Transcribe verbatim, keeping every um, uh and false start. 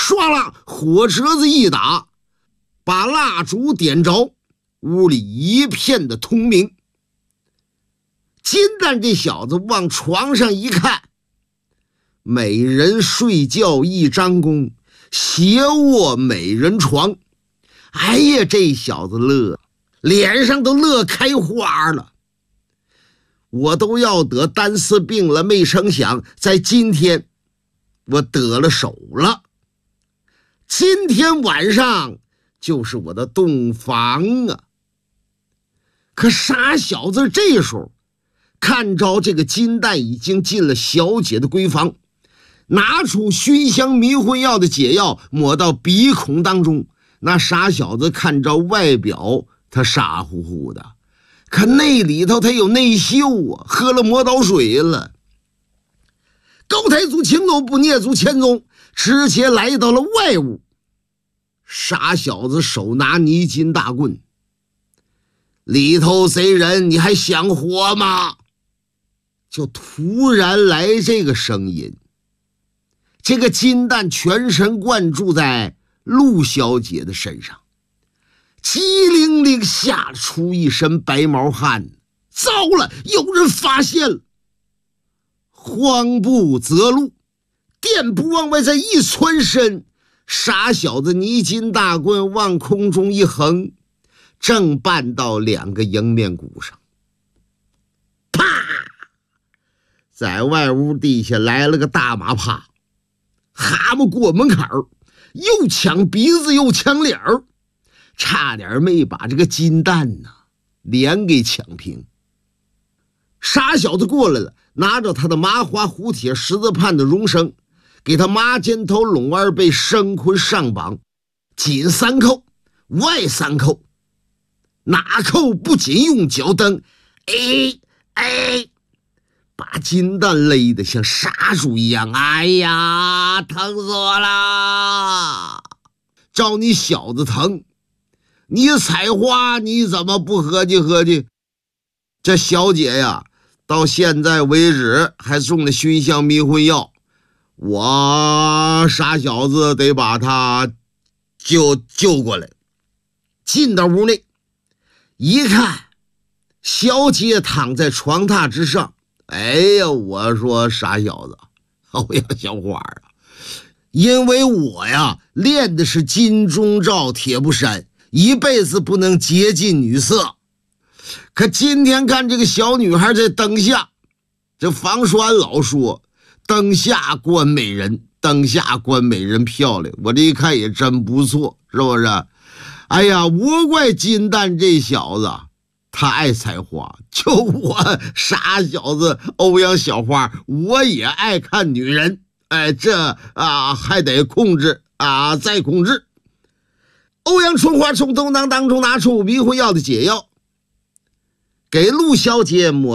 唰啦，火折子一打，把蜡烛点着，屋里一片的通明。金蛋这小子往床上一看，美人睡觉一张弓，斜卧美人床。哎呀，这小子乐，脸上都乐开花了。我都要得单丝病了，没成想在今天我得了手了。今天晚上就是我的洞房啊！可傻小子这时候看着这个金蛋已经进了小姐的闺房，拿出熏香迷魂药的解药抹到鼻孔当中。那傻小子看着外表他傻乎乎的，可那里头他有内秀啊，喝了磨刀水了。高台族青楼不蹑足前踪，直接来到了外屋。傻小子手拿泥金大棍，里头贼人，你还想活吗？就突然来这个声音。这个金蛋全神贯注在陆小姐的身上，机灵灵吓出一身白毛汗。糟了，有人发现了！慌不择路，垫步往外再一窜身，傻小子泥金大棍往空中一横，正绊到两个迎面骨上。啪！在外屋地下来了个大马趴，蛤蟆过门槛儿，又抢鼻子又抢脸儿，差点没把这个金蛋呐脸给抢平。傻小子过来了，拿着他的麻花虎铁十字判的绒绳，给他麻尖头拢二背绳捆上绑，紧三扣外三扣，哪扣不仅用脚蹬，哎哎，把金蛋勒得像杀猪一样。哎呀，疼死我了！照你小子疼，你采花你怎么不合计合计？这小姐呀，到现在为止还中了熏香迷魂药，我傻小子得把她救救过来。进到屋内一看，小姐躺在床榻之上。哎呀，我说傻小子，欧阳小花啊，因为我呀练的是金钟罩铁布衫，一辈子不能接近女色。可今天看这个小女孩在灯下，这房栓老说灯下观美人，灯下观美人漂亮，我这一看也真不错，是不是？哎呀，无怪金蛋这小子他爱采花，就我傻小子欧阳小花，我也爱看女人。哎，这啊还得控制啊，再控制。欧阳春花从兜囊当中拿出迷魂药的解药，给陆小姐抹